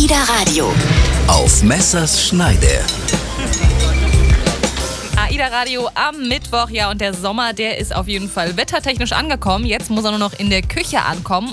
AIDA Radio. Auf Messers Schneide. AIDA Radio am Mittwoch, ja, und der Sommer, der ist auf jeden Fall wettertechnisch angekommen. Jetzt muss er nur noch in der Küche ankommen